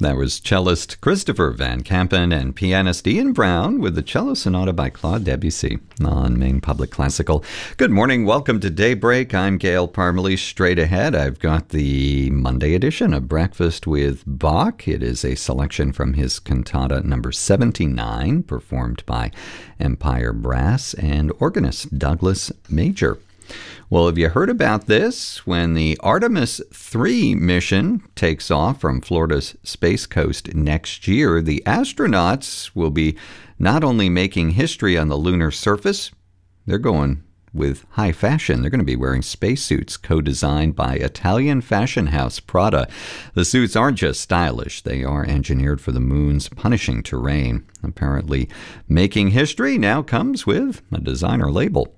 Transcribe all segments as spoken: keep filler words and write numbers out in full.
That was cellist Christopher Van Kampen and pianist Ian Brown with the Cello Sonata by Claude Debussy on Maine Public Classical. Good morning. Welcome to Daybreak. I'm Gail Parmalee. Straight ahead, I've got the Monday edition of Breakfast with Bach. It is a selection from his cantata number seventy-nine, performed by Empire Brass and organist Douglas Major. Well, have you heard about this? When the Artemis three mission takes off from Florida's Space Coast next year, the astronauts will be not only making history on the lunar surface, they're going with high fashion. They're going to be wearing spacesuits co-designed by Italian fashion house Prada. The suits aren't just stylish. They are engineered for the moon's punishing terrain. Apparently, making history now comes with a designer label.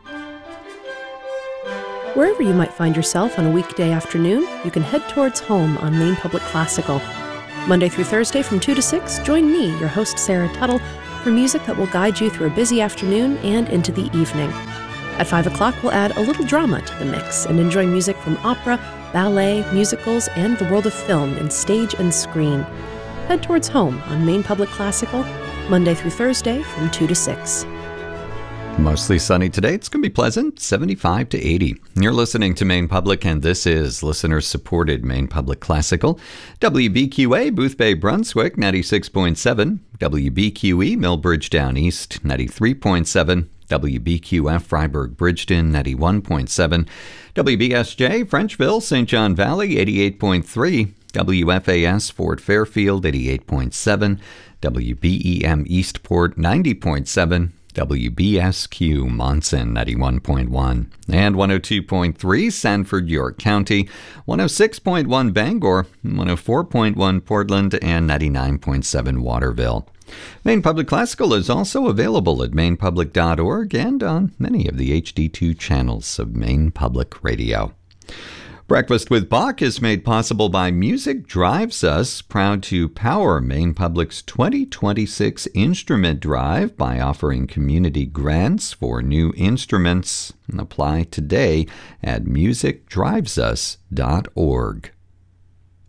Wherever you might find yourself on a weekday afternoon, you can head towards home on Maine Public Classical. Monday through Thursday from two to six, join me, your host Sarah Tuttle, for music that will guide you through a busy afternoon and into the evening. At five o'clock, we'll add a little drama to the mix and enjoy music from opera, ballet, musicals, and the world of film in stage and screen. Head towards home on Maine Public Classical, Monday through Thursday from two to six. Mostly sunny today. It's going to be pleasant, seventy-five to eighty. You're listening to Maine Public, and this is listener-supported Maine Public Classical. W B Q A, Boothbay, Brunswick, ninety-six point seven. W B Q E, Millbridge Down East, ninety-three point seven. W B Q F, Freiburg, Bridgeton, ninety-one point seven. W B S J, Frenchville, Saint John Valley, eighty-eight point three. W F A S, Fort Fairfield, eighty-eight point seven. W B E M, Eastport, ninety point seven. W B S Q, Monson, ninety-one point one, and one oh two point three, Sanford, York County, one oh six point one, Bangor, one oh four point one, Portland, and ninety-nine point seven, Waterville. Maine Public Classical is also available at maine public dot org and on many of the H D two channels of Maine Public Radio. Breakfast with Bach is made possible by Music Drives Us, proud to power Maine Public's twenty twenty-six Instrument Drive by offering community grants for new instruments. Apply today at music drives us dot org.